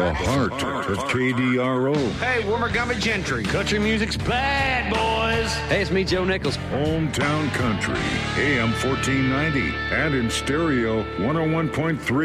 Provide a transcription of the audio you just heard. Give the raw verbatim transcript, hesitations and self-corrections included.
The heart of K D R O. Hey, Wimmergummy Gentry. Country music's bad, boys. Hey, it's me, Joe Nichols. Hometown Country, A M fourteen ninety, and in stereo, one oh one point three.